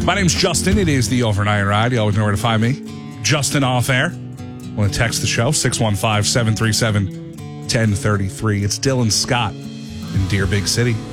My name's Justin. It is the Overnight Ride. You always know where to find me. Justin off air. Want to text the show, 615-737-1033. It's Dylan Scott in Deer Big City.